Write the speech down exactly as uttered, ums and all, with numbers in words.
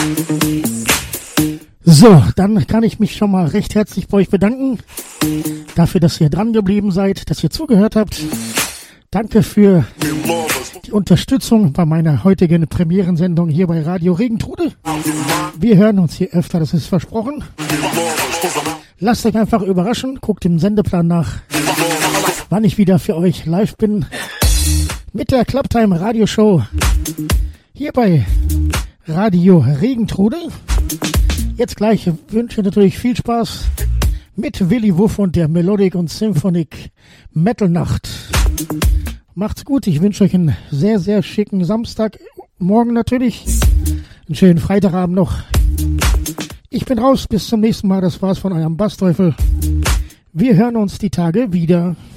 So, dann kann ich mich schon mal recht herzlich bei euch bedanken. Dafür, dass ihr dran geblieben seid, dass ihr zugehört habt. Danke für die Unterstützung bei meiner heutigen Premierensendung hier bei Radio Regentrude. Wir hören uns hier öfter, das ist versprochen. Lasst euch einfach überraschen, guckt im Sendeplan nach, wann ich wieder für euch live bin. Mit der Clubtime Radioshow hier bei Radio Regentrude. Jetzt gleich wünsche ich natürlich viel Spaß mit Willi Wuff und der Melodic und Symphonic Metal Nacht. Macht's gut, ich wünsche euch einen sehr, sehr schicken Samstag. Morgen natürlich. Einen schönen Freitagabend noch. Ich bin raus, bis zum nächsten Mal. Das war's von eurem Bassteufel. Wir hören uns die Tage wieder.